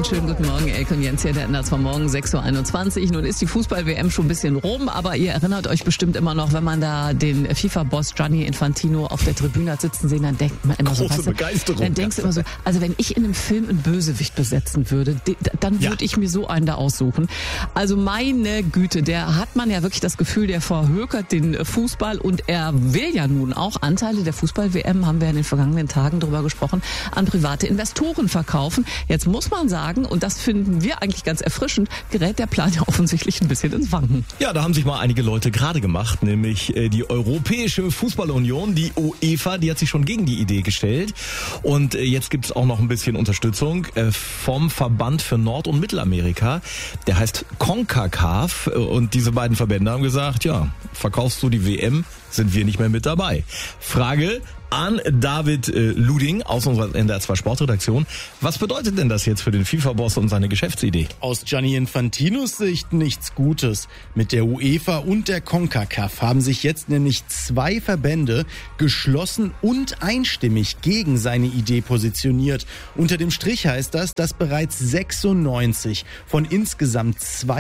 schönen guten Morgen, Elke und Jens hier, der ändert vom Morgen 6.21 Uhr. Nun ist die Fußball-WM schon ein bisschen rum, aber ihr erinnert euch bestimmt immer noch, wenn man da den FIFA-Boss Gianni Infantino auf der Tribüne hat sitzen sehen, dann denkt man immer große so, Begeisterung. Dann denkst du immer so, also wenn ich in einem Film einen Bösewicht besetzen würde, dann würde ich mir so einen da aussuchen. Also meine Güte, der hat man ja wirklich das Gefühl, der verhökert den Fußball und er will ja nun auch Anteile der Fußball-WM, haben wir in den vergangenen Tagen drüber gesprochen, an private Investoren verkaufen. Jetzt muss man sagen, und das finden wir eigentlich ganz erfrischend, gerät der Plan ja offensichtlich ein bisschen ins Wanken. Ja, da haben sich mal einige Leute gerade gemacht, nämlich die Europäische Fußballunion, die UEFA, die hat sich schon gegen die Idee gestellt. Und jetzt gibt's auch noch ein bisschen Unterstützung vom Verband für Nord- und Mittelamerika. Der heißt CONCACAF und diese beiden Verbände haben gesagt, ja, verkaufst du die WM, sind wir nicht mehr mit dabei. Frage an David Luding aus unserer NDR 2 Sportredaktion. Was bedeutet denn das jetzt für den FIFA-Boss und seine Geschäftsidee? Aus Gianni Infantinos Sicht nichts Gutes. Mit der UEFA und der CONCACAF haben sich jetzt nämlich zwei Verbände geschlossen und einstimmig gegen seine Idee positioniert. Unter dem Strich heißt das, dass bereits 96 von insgesamt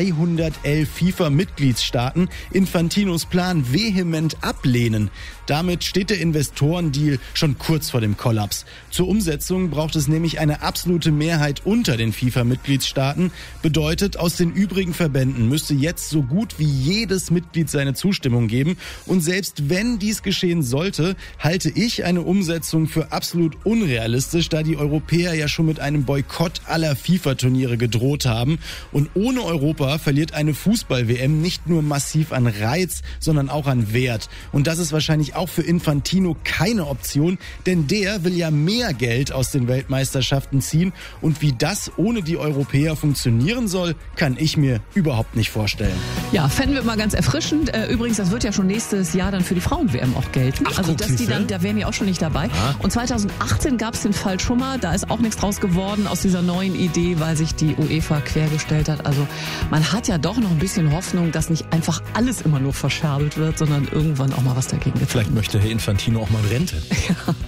211 FIFA-Mitgliedsstaaten Infantinos Plan vehement ablehnen. Damit steht der Investorendeal schon kurz vor dem Kollaps. Zur Umsetzung braucht es nämlich eine absolute Mehrheit unter den FIFA-Mitgliedstaaten. Bedeutet, aus den übrigen Verbänden müsste jetzt so gut wie jedes Mitglied seine Zustimmung geben. Und selbst wenn dies geschehen sollte, halte ich eine Umsetzung für absolut unrealistisch, da die Europäer ja schon mit einem Boykott aller FIFA-Turniere gedroht haben. Und ohne Europa verliert eine Fußball-WM nicht nur massiv an Reiz, sondern auch an Wert. Und das ist wahrscheinlich auch für Infantino keine Option, denn der will ja mehr Geld aus den Weltmeisterschaften ziehen und wie das ohne die Europäer funktionieren soll, kann ich mir überhaupt nicht vorstellen. Ja, fänden wir mal ganz erfrischend. Übrigens, das wird ja schon nächstes Jahr dann für die Frauen-WM auch gelten. Ach, also guck, dass die dann, da wären die auch schon nicht dabei. Ah. Und 2018 gab es den Fall schon mal, da ist auch nichts draus geworden aus dieser neuen Idee, weil sich die UEFA quergestellt hat. Also man hat ja doch noch ein bisschen Hoffnung, dass nicht einfach alles immer nur verscherbelt wird, sondern irgendwann auch mal was dagegen getan wird. Vielleicht möchte Herr Infantino auch mal Rente. Ja.